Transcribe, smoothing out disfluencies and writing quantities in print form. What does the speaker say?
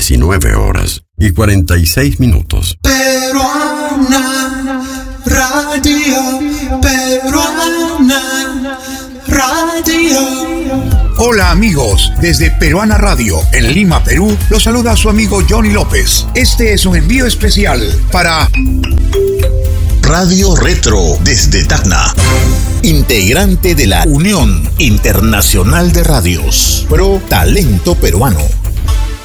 19 horas y 46 minutos. Peruana Radio, Peruana Radio. Hola amigos, desde Peruana Radio, en Lima, Perú, los saluda su amigo Johnny López. Este es un envío especial para Radio Retro desde Tacna, integrante de la Unión Internacional de Radios, Pro Talento Peruano.